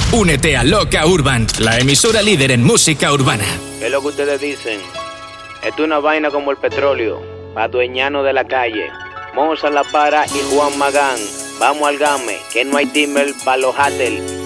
Únete a Loca Urban, la emisora líder en música urbana. ¿Qué es lo que ustedes dicen? Esto es una vaina como el petróleo, pa' dueñano de la calle. Moza La Para y Juan Magán. Vamos al game, que no hay timber pa' los haters.